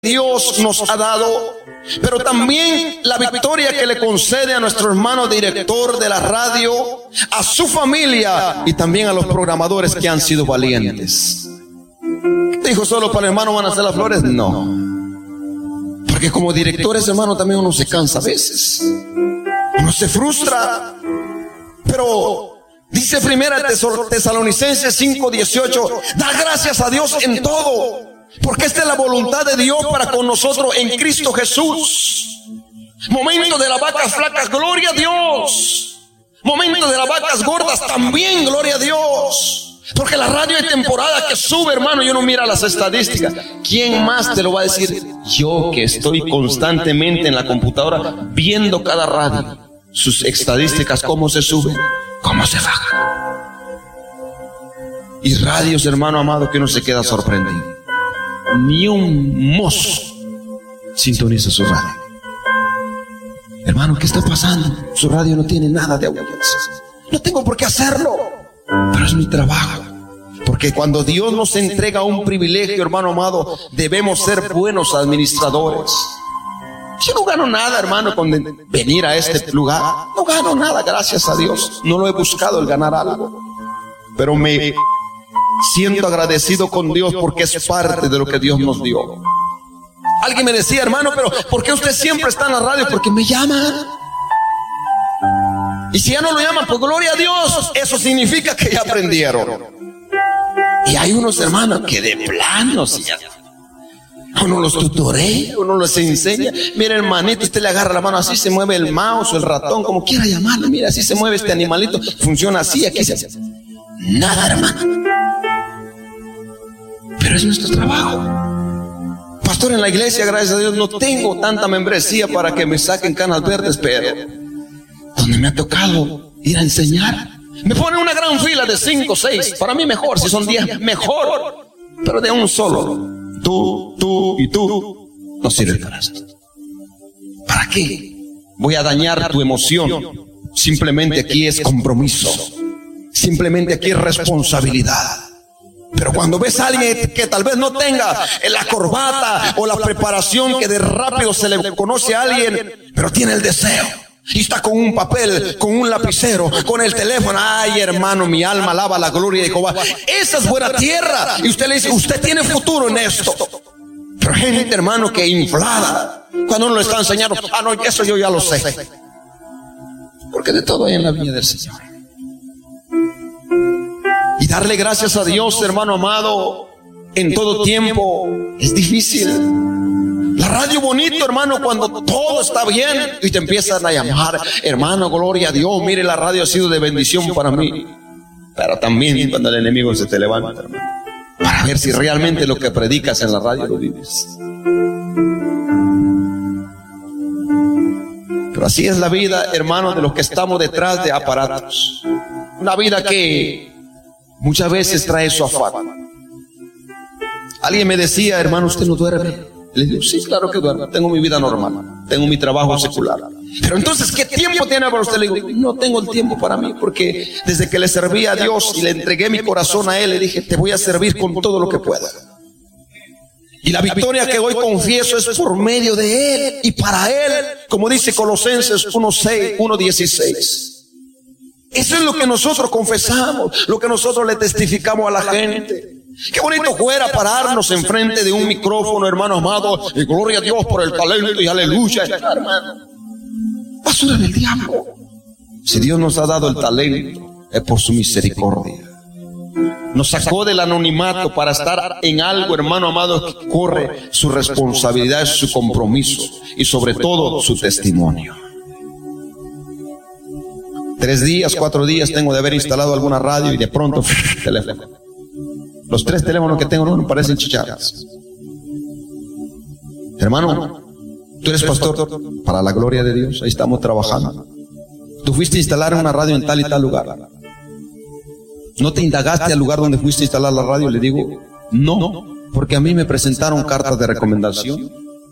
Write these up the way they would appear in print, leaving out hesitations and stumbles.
Dios nos ha dado, pero también la victoria que le concede a nuestro hermano director de la radio, a su familia y también a los programadores que han sido valientes. ¿Dijo solo para el hermano van a hacer las flores? No, porque como directores, hermano, también uno se cansa a veces, uno se frustra, pero dice Primera Tesalonicenses 5:18, da gracias a Dios en todo, porque esta es la voluntad de Dios para con nosotros en Cristo Jesús. Momento de las vacas flacas, gloria a Dios. Momento de las vacas gordas, también gloria a Dios. Porque la radio hay temporada que sube, hermano, y uno mira las estadísticas. ¿Quién más te lo va a decir? Yo, que estoy constantemente en la computadora viendo cada radio, sus estadísticas, cómo se suben, cómo se bajan. Y radios, hermano amado, que uno se queda sorprendido. Ni un mozo sintoniza su radio. Hermano, ¿qué está pasando? Su radio no tiene nada de audiencia. No tengo por qué hacerlo, pero es mi trabajo. Porque cuando Dios nos entrega un privilegio, hermano amado, debemos ser buenos administradores. Yo no gano nada, hermano, con venir a este lugar. No gano nada, gracias a Dios. No lo he buscado el ganar algo, pero me siento agradecido con Dios porque es parte de lo que Dios nos dio. Alguien me decía, hermano, pero ¿por qué usted siempre está en la radio? Porque me llaman. Y si ya no lo llaman, pues gloria a Dios, eso significa que ya aprendieron. Y hay unos hermanos que de plano, si ya uno los tutorea, uno los enseña. Mira, hermanito, usted le agarra la mano, así se mueve el mouse o el ratón, como quiera llamarlo. Mira, así se mueve este animalito, funciona así, aquí se hace. Nada, hermano, pero es nuestro trabajo. Pastor, en la iglesia, gracias a Dios, no tengo tanta membresía para que me saquen canas verdes, pero donde me ha tocado ir a enseñar, me ponen una gran fila de 5, 6, para mí mejor, si son 10, mejor, pero de un solo, tú y tú, no sirve para eso. ¿Para qué? Voy a dañar tu emoción. Simplemente aquí es compromiso, simplemente aquí es responsabilidad. Pero cuando ves a alguien que tal vez no tenga la corbata o la preparación, que de rápido se le conoce a alguien, pero tiene el deseo y está con un papel, con un lapicero, con el teléfono, ay, hermano, mi alma alaba la gloria de Jehová, esa es buena tierra, y usted le dice, usted tiene futuro en esto. Pero gente, hermano, que inflada, cuando uno le está enseñando, no, eso yo ya lo sé, porque de todo hay en la viña del Señor. Y darle gracias a Dios, hermano amado, en todo tiempo es difícil. La radio bonito, hermano, cuando todo está bien y te empiezan a llamar, hermano, gloria a Dios, mire, la radio ha sido de bendición para mí. Pero también cuando el enemigo se te levanta, hermano, para ver si realmente lo que predicas en la radio lo vives. Pero así es la vida, hermano, de los que estamos detrás de aparatos. Una vida que muchas veces trae su afán. Alguien me decía, hermano, ¿usted no duerme? Le digo, sí, claro que duermo. Tengo mi vida normal, tengo mi trabajo secular. Pero entonces, ¿qué tiempo tiene para usted? Le digo, no tengo el tiempo para mí, porque desde que le serví a Dios y le entregué mi corazón a Él, le dije, te voy a servir con todo lo que pueda. Y la victoria que hoy confieso es por medio de Él y para Él, como dice Colosenses 1:16. Eso es lo que nosotros confesamos, lo que nosotros le testificamos a la gente. Qué bonito fuera pararnos enfrente de un micrófono, hermano amado, y gloria a Dios por el talento y aleluya, hermano. Basura del diablo. Si Dios nos ha dado el talento, es por su misericordia. Nos sacó del anonimato para estar en algo, hermano amado, que corre su responsabilidad, su compromiso y sobre todo su testimonio. 3 días, 4 días tengo de haber instalado alguna radio y de pronto teléfono. Los 3 teléfonos que tengo no me parecen chicharras. Hermano, tú eres pastor, para la gloria de Dios, ahí estamos trabajando. Tú fuiste a instalar una radio en tal y tal lugar. ¿No te indagaste al lugar donde fuiste a instalar la radio? Le digo, no, porque a mí me presentaron cartas de recomendación.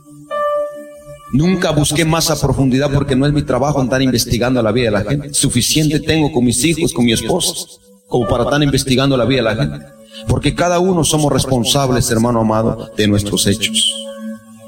Nunca busqué más a profundidad porque no es mi trabajo andar investigando la vida de la gente. Suficiente tengo con mis hijos, con mi esposa, como para estar investigando la vida de la gente. Porque cada uno somos responsables, hermano amado, de nuestros hechos.